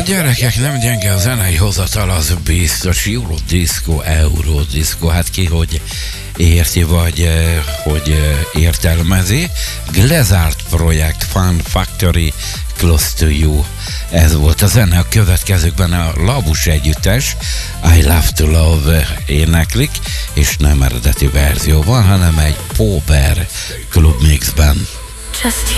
Gyerekek, nem gyenge a zenei hozatal, az biztos. Eurodisco, hát ki hogy érti, vagy hogy értelmezi. Glazart projekt, Fun Factory, Close to You. Ez volt a zene. A következőkben a Labus együttes, I Love to Love éneklik, és nem eredeti verzióban, hanem egy Power Club Mixben.